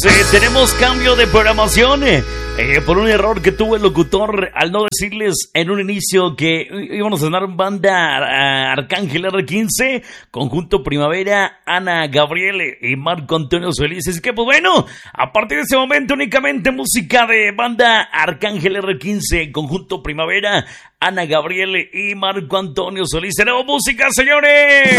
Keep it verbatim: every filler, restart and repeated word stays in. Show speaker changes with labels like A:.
A: Sí, tenemos cambio de programación eh, eh, por un error que tuvo el locutor al no decirles en un inicio que íbamos a sonar banda uh, Arcángel R quince, Conjunto Primavera, Ana Gabriel y Marco Antonio Solís. Así que pues bueno, a partir de ese momento únicamente música de banda Arcángel R quince, Conjunto Primavera, Ana Gabriel y Marco Antonio Solís. Tenemos música, señores.